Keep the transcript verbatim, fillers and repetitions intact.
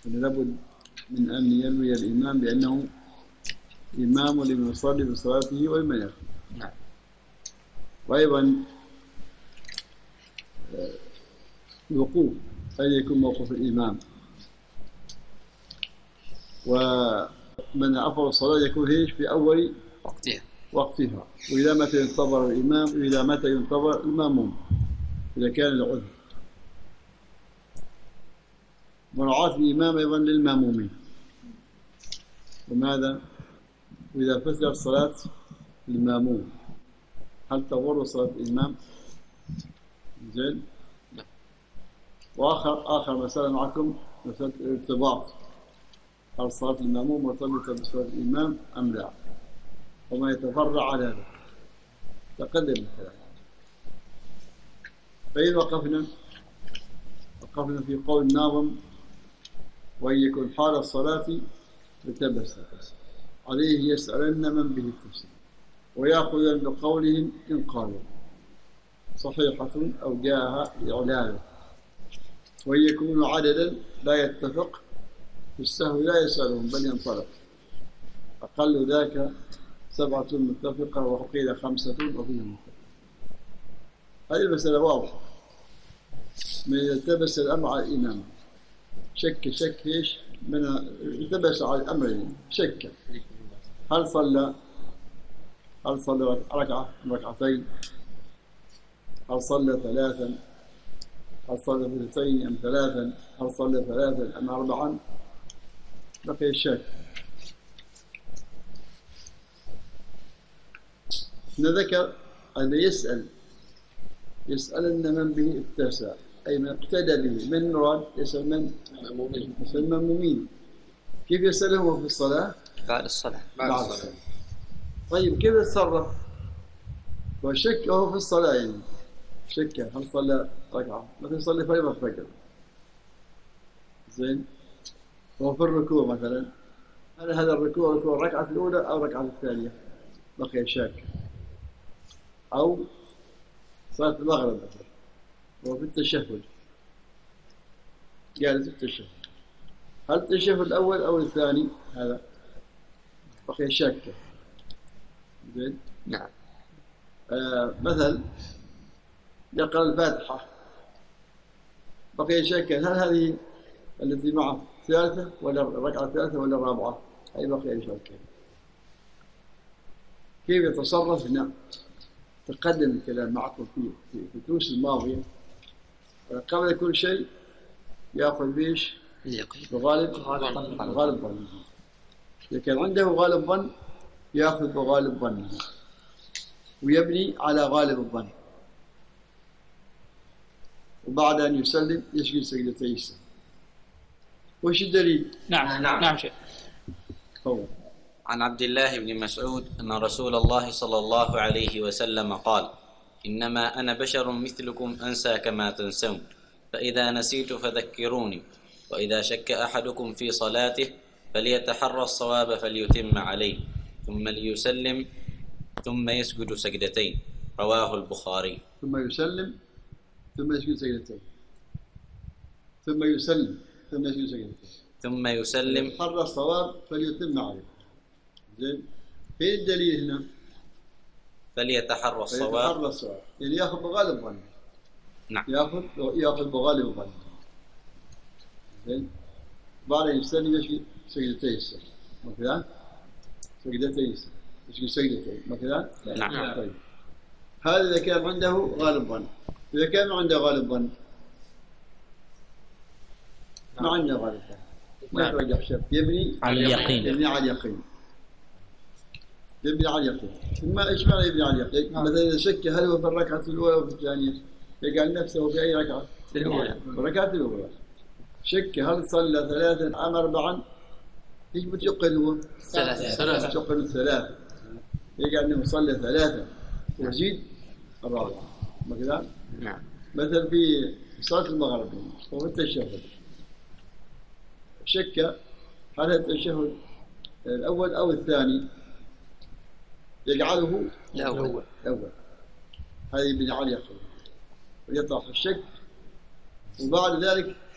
لابد من أن ينوي الإمام بأنه إمام لمن يصلي بصلاته ولمن يخطب. نعم. وأيضا الوقوف أن يكون موقف الإمام، ومن أفضل الصلاة يكون هيش في أول وقتها وقتها وإلى متى ينتظر الإمام وإلى متى ينتظر المأموم إذا كان العذر. مراعاة الإمام أيضا للمأمومين. وماذا؟ وإذا فسدت صلاة المأموم هل تضر صلاة الإمام؟ زين. وآخر آخر مسألة معكم مسألة الارتباط، هل صلاة المأموم مرتبطة بصلاة الإمام أم لا؟ وما يتفرع على ذلك تقدم الكلام. فإذا وقفنا وقفنا في قول الناظم: وإن يكن حال الصلاة التبس عليه يسألن من به التفسير ويأخذ بقولهم إن قالوا صحيحة أو جاءها إعلانه. وإن يكون عددا لا يتفق في السهو لا يسألهم بل ينطلق، أقل ذاك سبعة متفقة وقيل خمسة وفيه متفق. هذه المسألة واضحة. من التبس الأمر على الإمام شك شك إيش من التبس على الأمر شك هل صلى هل صلى ركعة ركعتين، هل صلى ثلاثا، هل صلى اثنتين أم ثلاثا، هل صلى ثلاثا أم أربعا، بقي الشك. نذكر أن يسأل يسألن من به اتسع أي من اقتدى به. من مراد؟ يسأل من؟ يسأل المأمومين. كيف يسأله في الصلاة؟ بعد الصلاة. بعد الصلاة. طيب كيف يتصرف؟ وشك وهو في الصلاة يعني شك هل صلى ركعة مثلا يصلي فريضة الفجر زين، وهو في الركوع مثلا هل هذا الركوع ركوع الركعة الأولى أو الركعة الثانية؟ بقي شاك. أو صلاة المغرب مثلا وهو في التشهد جالس في التشهد هل التشهد الأول أو الثاني؟ هذا بقي شاك. زين. نعم. آه مثل يقرأ الفاتحة بقي شاك هل هذه التي معه ثالثة ولا الركعة الثالثة ولا الرابعة؟ أي بقي شاك. كيف يتصرف؟ نعم تقدم الكلام معكم في في الدروس الماضية. قبل كل شيء يأخذ بيش بغالب بغالب ظنه. إذا كان عنده غالب ظن يأخذ بغالب ظنه ويبني على غالب الظن، وبعد أن يسلم يسجد سجدتي السهو. وش الدليل؟ نعم نعم نعم شيخ. هو عن عبد الله بن مسعود أن رسول الله صلى الله عليه وسلم قال: إنما أنا بشر مثلكم أنسى كما تنسون، فإذا نسيت فذكروني، وإذا شك أحدكم في صلاته فليتحرى الصواب فليتم عليه، ثم ليسلم ثم يسجد سجدتين. رواه البخاري. ثم يسلم ثم يسجد سجدتين ثم يسلم ثم يسجد سجدتين ثم يسلم يتحرى الصواب فليتم عليه. زين. فين الدليل هنا؟ فليتحرى الصواب. فليتحرى الصواب يعني ياخذ بغالب ظنه. نعم. ياخذ ياخذ بغالب ظنه. زين. بعد أن يسلم يسجد سجدتي السهو مثلا سجدتي السهو يسجد سجدتين مثلا. نعم. طيب هذا إذا كان عنده غالب ظن. إذا كان ما عنده غالب ظن ما عنده غالب ظن ما يترجح شك يبني على اليقين. يبني على اليقين يبني على اليقين. ثم إيش معنى يبني على اليقين؟ مثلا إذا شك هل هو في الركعة الأولى أو في الثانية يجعل نفسه في أي ركعة؟ في الأولى. في الركعة الأولى. شك هل صلى ثلاثا أم أربعا؟ إيش بتيقن هو؟ ثلاثة. بتيقن ثلاثة يجعل أنه صلى ثلاثة ويزيد الرابعة مثلا. نعم. مثلا في صلاة المغرب وفي التشهد شك هل التشهد الأول أو الثاني يجعله الأول. الأول. هذه يبني على اليقين ويطرح الشك، وبعد ذلك